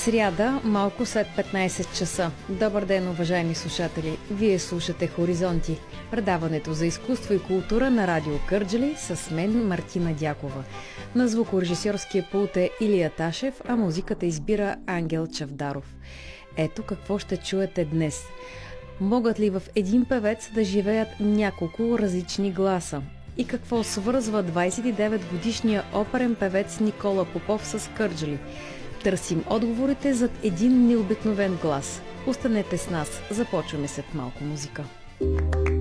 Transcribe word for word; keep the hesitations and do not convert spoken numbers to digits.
Сряда, малко след петнайсет часа. Добър ден, уважаеми слушатели! Вие слушате Хоризонти, предаването за изкуство и култура на Радио Кърджали с мен Мартина Дякова. На звукорежисьорския пулт е Илия Ташев, а музиката избира Ангел Чавдаров. Ето какво ще чуете днес. Могат ли в един певец да живеят няколко различни гласа? И какво свързва двайсет и девет годишния оперен певец Никола Попов с Кърджали? Търсим отговорите зад един необикновен глас. Останете с нас, започваме след малко музика.